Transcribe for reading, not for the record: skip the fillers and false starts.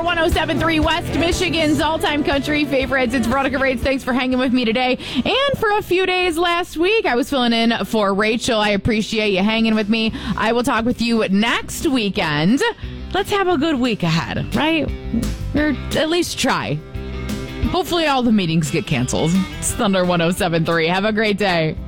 1073 West Michigan's all-time country favorites. It's Veronica Rates. Thanks for hanging with me today. And for a few days last week, I was filling in for Rachel. I appreciate you hanging with me. I will talk with you next weekend. Let's have a good week ahead, right? Or at least try. Hopefully all the meetings get canceled. It's Thunder 1073. Have a great day.